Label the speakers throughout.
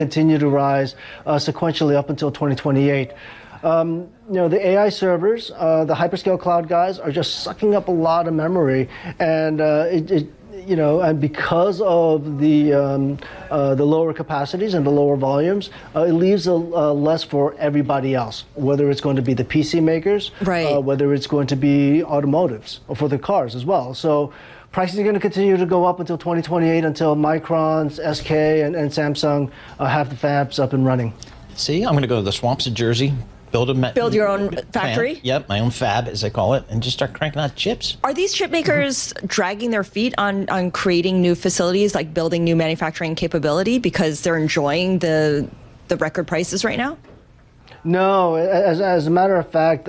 Speaker 1: continue to rise sequentially up until 2028. The AI servers, the hyperscale cloud guys are just sucking up a lot of memory, and and because of the lower capacities and the lower volumes, it leaves less for everybody else, whether it's going to be the PC makers,
Speaker 2: right,
Speaker 1: whether it's going to be automotives or for the cars as well. So prices are going to continue to go up until 2028, until Micron, SK, and Samsung have the fabs up and running.
Speaker 3: See, I'm going to go to the swamps of Jersey, build
Speaker 2: your own factory?
Speaker 3: Yep, my own fab, as they call it, and just start cranking out chips.
Speaker 2: Are these chip makers dragging their feet on creating new facilities, like building new manufacturing capability, because they're enjoying the record prices right now?
Speaker 1: No, as a matter of fact,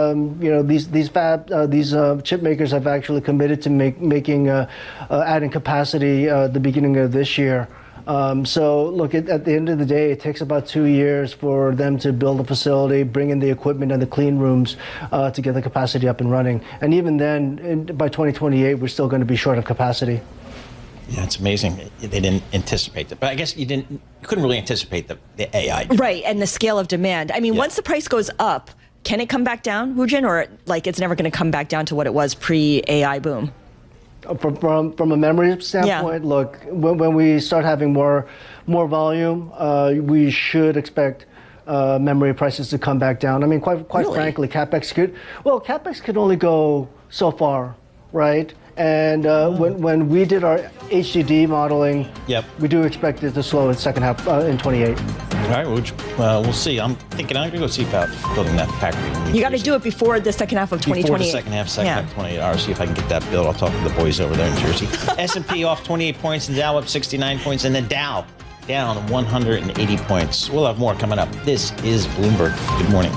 Speaker 1: these chip makers have actually committed to adding capacity the beginning of this year. So look, at the end of the day, it takes about 2 years for them to build a facility, bring in the equipment and the clean rooms to get the capacity up and running. And even then, by 2028, we're still going to be short of capacity.
Speaker 3: Yeah, it's amazing. They didn't anticipate that. But I guess you couldn't really anticipate the AI.
Speaker 2: Right, and the scale of demand. I mean, once the price goes up, can it come back down, Woojin, or like it's never going to come back down to what it was pre-AI boom?
Speaker 1: From a memory standpoint, look, when we start having more volume, we should expect memory prices to come back down. I mean, quite frankly, CapEx could only go so far, right? And when we did our HDD modeling, we do expect it to slow in second half in 28.
Speaker 3: All right, we'll see. I'm thinking I'm going to go see about building that factory.
Speaker 2: You got to do it before the second half of 2028.
Speaker 3: Before the second half of 28 hours, see if I can get that built. I'll talk to the boys over there in Jersey. S&P off 28 points, and Dow up 69 points, and the Dow down 180 points. We'll have more coming up. This is Bloomberg. Good morning.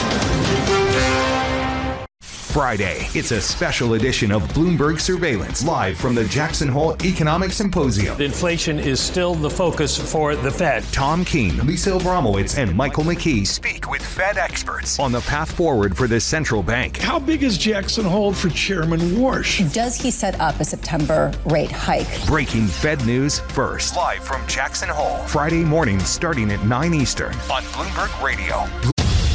Speaker 4: Friday, it's a special edition of Bloomberg Surveillance, live from the Jackson Hole Economic Symposium.
Speaker 5: Inflation is still the focus for the Fed.
Speaker 4: Tom Keene, Lisa Abramowitz, and Michael McKee speak with Fed experts on the path forward for the central bank.
Speaker 6: How big is Jackson Hole for Chairman Warsh?
Speaker 7: Does he set up a September rate hike?
Speaker 4: Breaking Fed news first. Live from Jackson Hole. Friday morning starting at 9 Eastern on Bloomberg Radio.